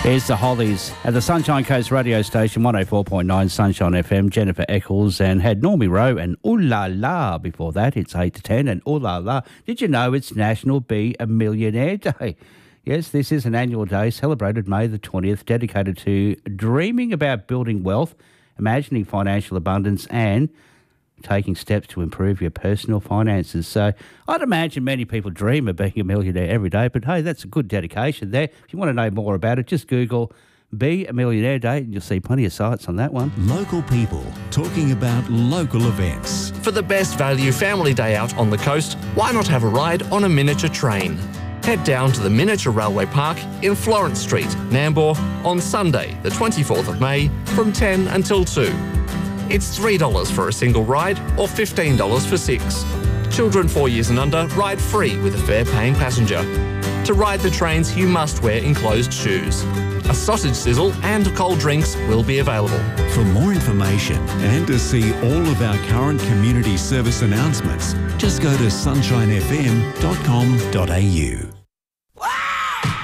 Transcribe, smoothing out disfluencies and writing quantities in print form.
Here's the Hollies at the Sunshine Coast radio station, 104.9 Sunshine FM. Jennifer Eccles and had Normie Rowe and Ooh La La before that. It's 8 to 10 and Ooh La La. Did you know it's National Be a Millionaire Day? Yes, this is an annual day celebrated May the 20th, dedicated to dreaming about building wealth, imagining financial abundance and taking steps to improve your personal finances. So I'd imagine many people dream of being a millionaire every day, but hey, that's a good dedication there. If you want to know more about it, just Google Be a Millionaire Day and you'll see plenty of sites on that one. Local people talking about local events. For the best value family day out on the coast, why not have a ride on a miniature train? Head down to the Miniature Railway Park in Florence Street, Nambour, on Sunday, the 24th of May, from 10 until 2. It's $3 for a single ride or $15 for 6. Children 4 years and under ride free with a fare-paying passenger. To ride the trains, you must wear enclosed shoes. A sausage sizzle and cold drinks will be available. For more information and to see all of our current community service announcements, just go to sunshinefm.com.au.